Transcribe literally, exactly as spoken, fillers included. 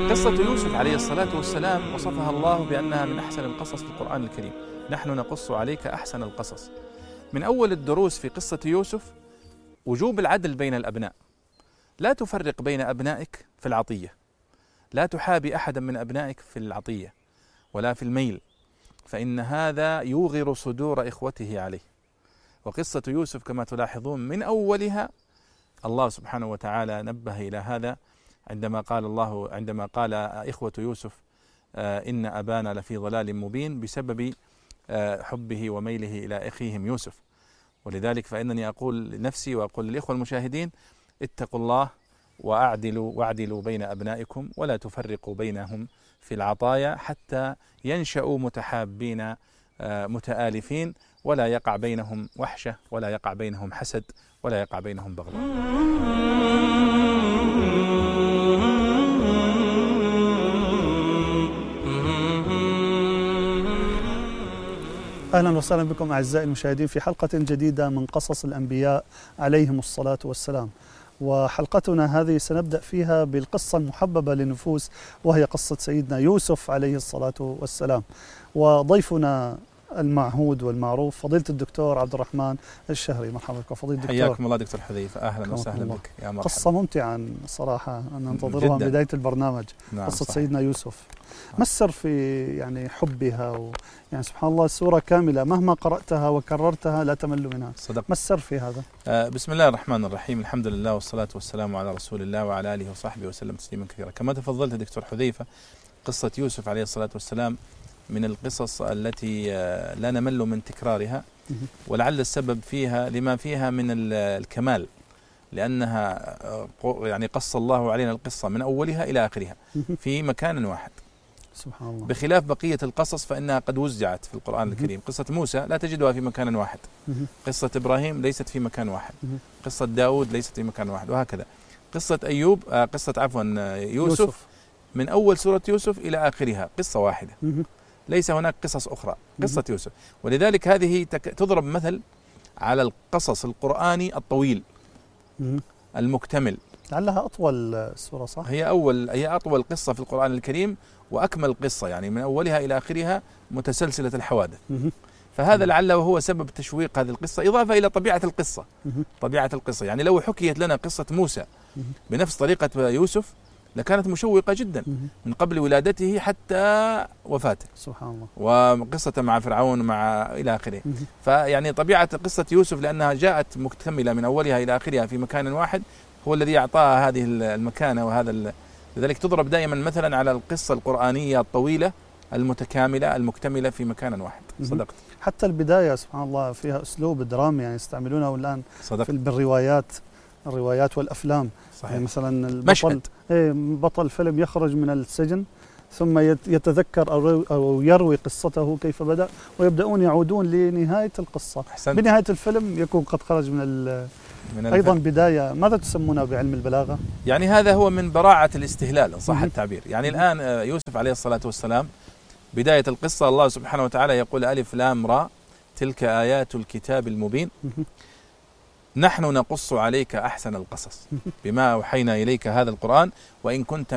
قصة يوسف عليه الصلاة والسلام وصفها الله بأنها من أحسن القصص في القرآن الكريم. نحن نقص عليك أحسن القصص. من أول الدروس في قصة يوسف وجوب العدل بين الأبناء. لا تفرق بين أبنائك في العطية، لا تحابي أحدا من أبنائك في العطية ولا في الميل، فإن هذا يوغر صدور إخوته عليه. وقصة يوسف كما تلاحظون من أولها الله سبحانه وتعالى نبه إلى هذا عندما قال الله عندما قال إخوة يوسف آه إن أبانا لفي ضلال مبين بسبب آه حبه وميله إلى أخيهم يوسف. ولذلك فإنني أقول لنفسي وأقول للإخوة المشاهدين: اتقوا الله وأعدلوا واعدلوا بين أبنائكم ولا تفرقوا بينهم في العطايا حتى ينشأوا متحابين آه متآلفين، ولا يقع بينهم وحشة ولا يقع بينهم حسد ولا يقع بينهم بغضاء. أهلا وسهلا بكم أعزائي المشاهدين في حلقة جديدة من قصص الأنبياء عليهم الصلاة والسلام. وحلقتنا هذه سنبدأ فيها بالقصة المحببة للنفوس، وهي قصة سيدنا يوسف عليه الصلاة والسلام. وضيفنا المعهود والمعروف فضيلة الدكتور عبد الرحمن الشهري. مرحبا بكم فضيلة الدكتور. حياكم الله دكتور حذيفة، أهلا وسهلا بك يا مرحبا. قصة ممتعة صراحة أنا انتظرها من بداية البرنامج. نعم قصة صحيح. سيدنا يوسف. ما السر في يعني حبها و يعني سبحان الله سورة كاملة مهما قرأتها وكررتها لا تمل منها. صدق. ما السر في هذا؟ آه بسم الله الرحمن الرحيم، الحمد لله والصلاة والسلام على رسول الله وعلى آله وصحبه وسلم تسليما كثيرا. كما تفضلت دكتور حذيفة، قصة يوسف عليه الصلاة والسلام من القصص التي لا نمل من تكرارها، ولعل السبب فيها لما فيها من الكمال، لأنها يعني قص الله علينا القصة من أولها إلى آخرها في مكان واحد سبحان الله، بخلاف بقية القصص فإنها قد وزعت في القرآن الكريم. قصة موسى لا تجدها في مكان واحد، قصة إبراهيم ليست في مكان واحد، قصة داود ليست في مكان واحد، وهكذا. قصة أيوب قصة عفوا يوسف, يوسف من أول سورة يوسف إلى آخرها قصة واحدة، ليس هناك قصص أخرى، قصة يوسف. ولذلك هذه تضرب مثل على القصص القرآني الطويل المكتمل. لعلها أطول سورة صح؟ هي أول هي أطول قصة في القرآن الكريم وأكمل قصة، يعني من أولها إلى آخرها متسلسلة الحوادث. فهذا لعله هو سبب تشويق هذه القصة، إضافة إلى طبيعة القصة. طبيعة القصة يعني لو حكيت لنا قصة موسى بنفس طريقة يوسف لكانت مشوقة جدا من قبل ولادته حتى وفاته سبحان الله، وقصة مع فرعون مع إلى آخره. فيعني طبيعة قصة يوسف لأنها جاءت مكتملة من أولها إلى آخرها في مكان واحد هو الذي أعطاها هذه المكانة وهذا. لذلك تضرب دائما مثلا على القصة القرآنية الطويلة المتكاملة المكتملة في مكان واحد. صدقت. حتى البداية سبحان الله فيها أسلوب درامي يعني يستعملونه الآن صدقت. بالروايات الروايات والأفلام. صحيح. يعني مثلا البطل مشهد. ايه بطل فيلم يخرج من السجن ثم يتذكر أو يروي قصته كيف بدأ، ويبدأون يعودون لنهاية القصة. أحسنت. بنهاية الفيلم يكون قد خرج من, من أيضا الفيلم. بداية ماذا تسمونها بعلم البلاغة؟ يعني هذا هو من براعة الاستهلال إن صح التعبير. يعني الآن يوسف عليه الصلاة والسلام بداية القصة الله سبحانه وتعالى يقول ألف لام را تلك آيات الكتاب المبين نحن نقص عليك أحسن القصص بما أوحينا إليك هذا القرآن وإن كنت